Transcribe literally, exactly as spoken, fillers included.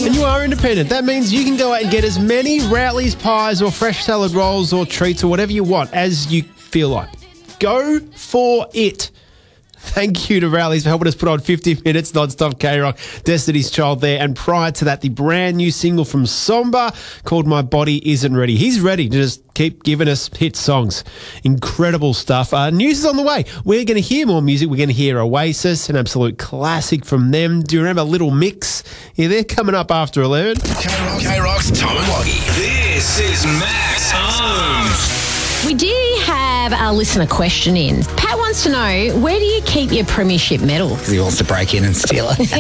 And you are independent. That means you can go out and get as many Rowley's pies or fresh salad rolls or treats or whatever you want as you feel like. Go for it. Thank you to Rowley's for helping us put on fifty minutes non-stop K-Rock. Destiny's Child there. And prior to that, the brand new single from Somba called My Body Isn't Ready. He's ready to just keep giving us hit songs. Incredible stuff. Uh, news is on the way. We're going to hear more music. We're going to hear Oasis, an absolute classic from them. Do you remember Little Mix? Yeah, they're coming up after eleven. K-Rock, K-Rock's Tom and Woggy. This is Max Holmes. We did have a listener question in. Pat wants to know, where do you keep your premiership medals? He wants to break in and steal it.